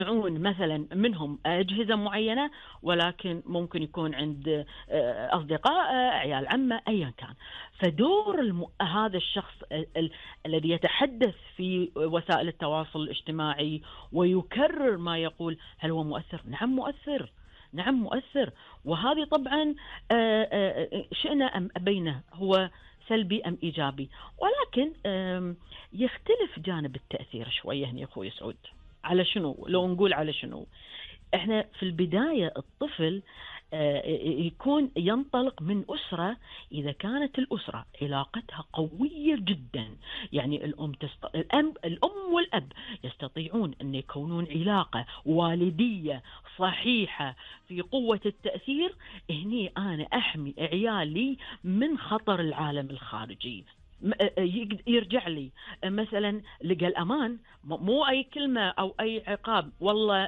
يمنعون مثلا منهم أجهزة معينة، ولكن ممكن يكون عند أصدقاء، عيال عمه، أيا كان. فدور هذا الشخص الذي يتحدث في وسائل التواصل الاجتماعي ويكرر ما يقول، هل هو مؤثر؟ نعم مؤثر، نعم مؤثر. وهذه طبعا شئنا أم أبينا هو سلبي أم إيجابي. ولكن يختلف جانب التأثير شوية هنا يا أخوي سعود. على شنو؟ لو نقول على شنو، احنا في البداية الطفل يكون ينطلق من أسرة. إذا كانت الأسرة علاقتها قوية جدا، يعني الأم والأب يستطيعون أن يكونون علاقة والدية صحيحة في قوة التأثير، هني أنا أحمي عيالي من خطر العالم الخارجي. يرجع لي مثلا لقى الأمان، مو أي كلمة أو أي عقاب والله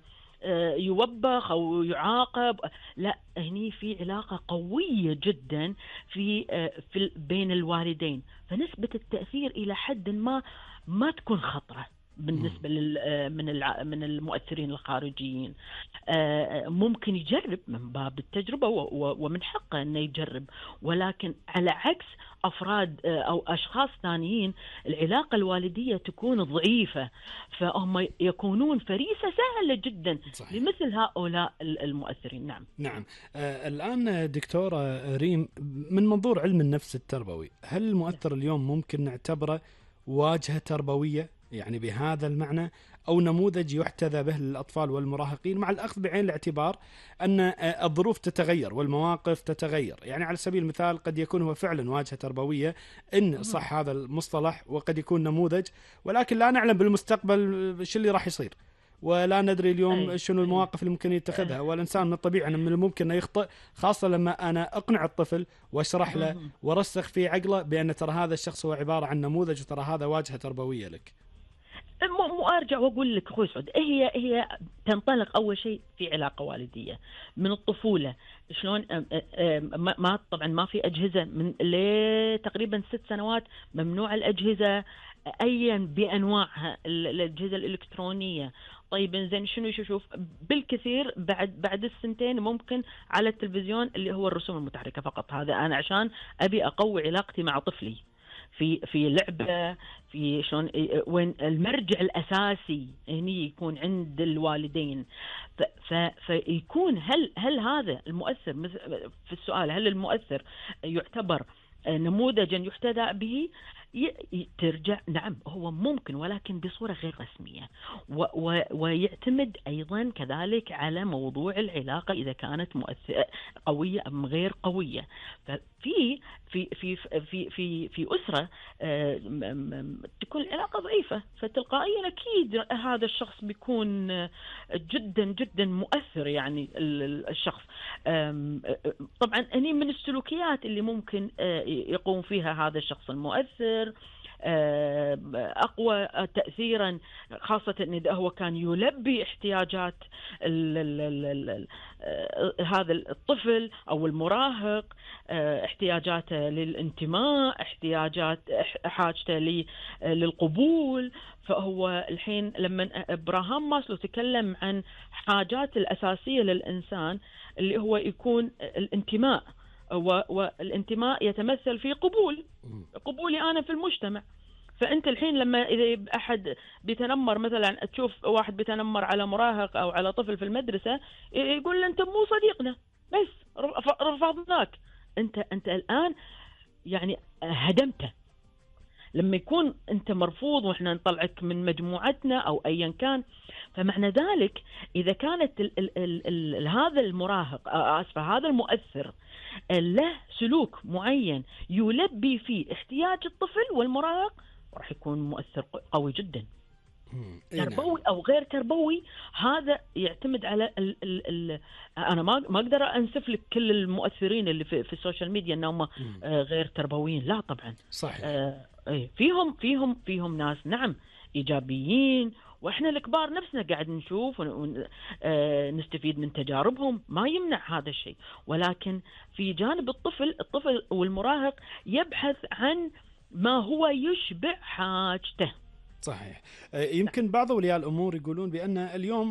يوبخ أو يعاقب، لا، هني في علاقة قوية جدا في بين الوالدين، فنسبة التأثير إلى حد ما تكون خطرة بالنسبة من المؤثرين الخارجيين. ممكن يجرب من باب التجربة ومن حقه أنه يجرب، ولكن على عكس أفراد أو أشخاص ثانيين العلاقة الوالدية تكون ضعيفة، فهم يكونون فريسة سهلة جدا صحيح. لمثل هؤلاء المؤثرين. نعم. نعم. الآن دكتورة ريم، من منظور علم النفس التربوي، هل المؤثر اليوم ممكن نعتبره واجهة تربوية يعني بهذا المعنى، أو نموذج يحتذى به للأطفال والمراهقين، مع الأخذ بعين الاعتبار أن الظروف تتغير والمواقف تتغير؟ يعني على سبيل المثال قد يكون هو فعلا واجهة تربوية إن صح هذا المصطلح، وقد يكون نموذج، ولكن لا نعلم بالمستقبل شو اللي راح يصير، ولا ندري اليوم أي شنو أي المواقف اللي ممكن يتخذها. والإنسان من الطبيعي أنه من الممكن أنه يخطئ، خاصة لما أنا أقنع الطفل وأشرح له ورسخ في عقله بأن ترى هذا الشخص هو عبارة عن نموذج، وترى هذا واجهة تربوية لك. مو ارجع واقول لك اخوي سعود، هي تنطلق اول شيء في علاقه والديه من الطفوله. شلون ما طبعا ما في اجهزه من تقريبا 6 سنوات ممنوع الاجهزه ايا بانواعها، الاجهزه الالكترونيه. طيب زين شنو يشوف بالكثير بعد السنتين ممكن على التلفزيون اللي هو الرسوم المتحركه فقط. هذا انا عشان ابي اقوي علاقتي مع طفلي في لعبة، في شلون وين المرجع الأساسي هني يكون عند الوالدين. فيكون هل هذا المؤثر في السؤال، هل المؤثر يعتبر نموذجا يحتذى به؟ ترجع نعم هو ممكن، ولكن بصورة غير رسمية، ويعتمد أيضا كذلك على موضوع العلاقة إذا كانت مؤثرة قوية أم غير قوية. ففي في في في في في أسرة تكون العلاقة ضعيفة، فتلقائيا أكيد هذا الشخص بيكون جدا جدا مؤثر. يعني الشخص طبعا هني من السلوكيات اللي ممكن يقوم فيها هذا الشخص المؤثر أقوى تأثيرا، خاصة إذا هو كان يلبي احتياجات هذا الطفل أو المراهق، احتياجاته للانتماء، حاجته للقبول. فهو الحين لما إبراهام ماسلو تكلم عن حاجات الأساسية للإنسان اللي هو يكون الانتماء، والانتماء يتمثل في قبولي أنا في المجتمع. فأنت الحين لما إذا أحد بيتنمر، مثلا تشوف واحد بيتنمر على مراهق أو على طفل في المدرسة، يقول له أنت مو صديقنا، بس رفضناك. أنت الآن يعني هدمته. لما يكون أنت مرفوض وإحنا نطلعك من مجموعتنا أو أيا كان، فمعنى ذلك إذا كانت هذا المراهق هذا المؤثر له سلوك معين يلبي فيه احتياج الطفل والمراهق، راح يكون مؤثر قوي جدا. تربوي أو غير تربوي، هذا يعتمد على أنا ما أقدر أنسف لك كل المؤثرين اللي في السوشيال ميديا أنهم غير تربويين، لا طبعا. صحيح. فيهم ناس نعم إيجابيين، وإحنا الكبار نفسنا قاعد نشوف ونستفيد من تجاربهم، ما يمنع هذا الشيء. ولكن في جانب الطفل والمراهق يبحث عن ما هو يشبع حاجته. صحيح. يمكن بعض أولياء الأمور يقولون بأن اليوم